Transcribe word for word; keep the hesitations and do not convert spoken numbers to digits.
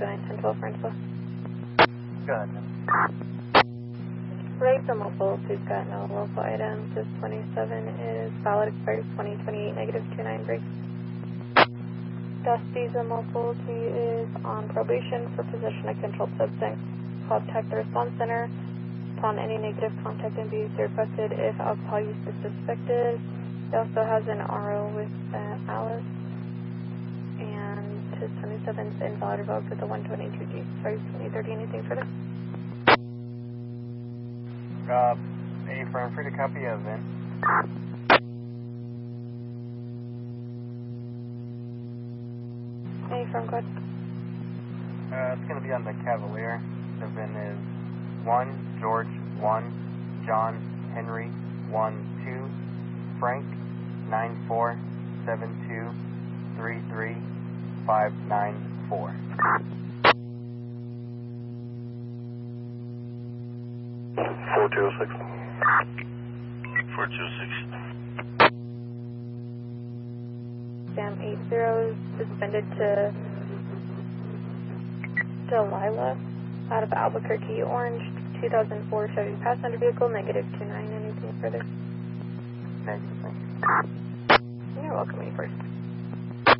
two nine ten twelve for info. Good. Ray from Mobile, please got no local items. This twenty-seven is valid, expires twenty twenty-eight, negative two nine break. Dusty's a Mobile, he is on probation for possession of controlled substance. Contact the response center upon any negative contact and be requested if alcohol use is suspected. He also has an R O with uh, Alice, and his twenty-seven is invalid revoked with a one twenty-two G. Sorry, twenty thirty, anything further? Uh, A firm free to copy of in. Any firm code? Uh, it's going to be on the Cavalier. The V I N is one, George, one, John, Henry, one, two, Frank, nine four seven two three three five nine four. four two oh six. four two oh six. Sam eight zero suspended to Delilah out of Albuquerque, Orange, two thousand four Chevy passenger vehicle, negative two nine. Anything further? Thank you. You're welcome, me first.